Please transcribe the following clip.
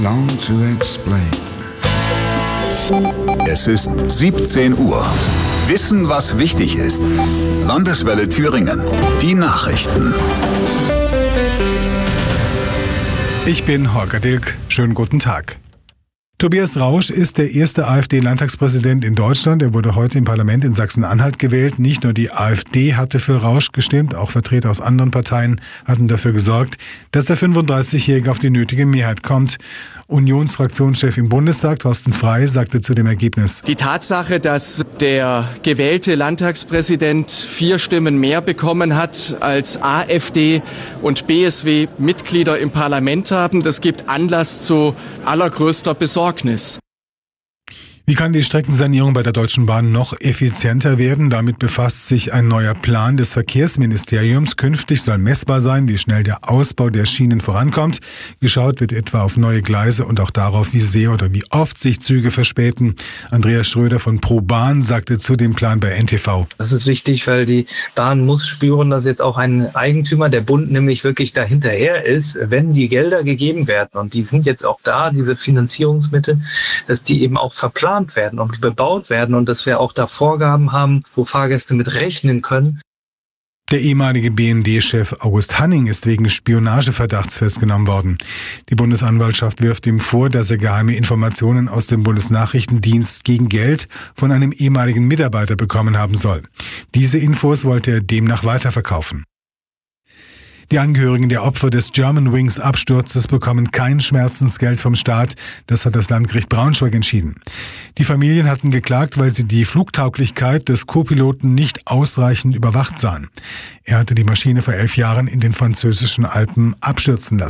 Long to explain. Es ist 17 Uhr. Wissen, was wichtig ist. Landeswelle Thüringen. Die Nachrichten. Ich bin Holger Dilk. Schönen guten Tag. Tobias Rausch ist der erste AfD-Landtagspräsident in Deutschland. Er wurde heute im Parlament in Sachsen-Anhalt gewählt. Nicht nur die AfD hatte für Rausch gestimmt, auch Vertreter aus anderen Parteien hatten dafür gesorgt, dass der 35-Jährige auf die nötige Mehrheit kommt. Unionsfraktionschef im Bundestag, Thorsten Frey, sagte zu dem Ergebnis: Die Tatsache, dass der gewählte Landtagspräsident 4 Stimmen mehr bekommen hat als AfD und BSW Mitglieder im Parlament haben, das gibt Anlass zu allergrößter Besorgnis. Wie kann die Streckensanierung bei der Deutschen Bahn noch effizienter werden? Damit befasst sich ein neuer Plan des Verkehrsministeriums. Künftig soll messbar sein, wie schnell der Ausbau der Schienen vorankommt. Geschaut wird etwa auf neue Gleise und auch darauf, wie sehr oder wie oft sich Züge verspäten. Andreas Schröder von ProBahn sagte zu dem Plan bei NTV: Das ist wichtig, weil die Bahn muss spüren, dass jetzt auch ein Eigentümer, der Bund, nämlich wirklich dahinterher ist, wenn die Gelder gegeben werden. Und die sind jetzt auch da, diese Finanzierungsmittel, dass die eben auch verplant werden und bebaut werden und dass wir auch da Vorgaben haben, wo Fahrgäste mit rechnen können. Der ehemalige BND-Chef August Hanning ist wegen Spionageverdachts festgenommen worden. Die Bundesanwaltschaft wirft ihm vor, dass er geheime Informationen aus dem Bundesnachrichtendienst gegen Geld von einem ehemaligen Mitarbeiter bekommen haben soll. Diese Infos wollte er demnach weiterverkaufen. Die Angehörigen der Opfer des Germanwings-Absturzes bekommen kein Schmerzensgeld vom Staat. Das hat das Landgericht Braunschweig entschieden. Die Familien hatten geklagt, weil sie die Flugtauglichkeit des Co-Piloten nicht ausreichend überwacht sahen. Er hatte die Maschine vor 11 Jahren in den französischen Alpen abstürzen lassen.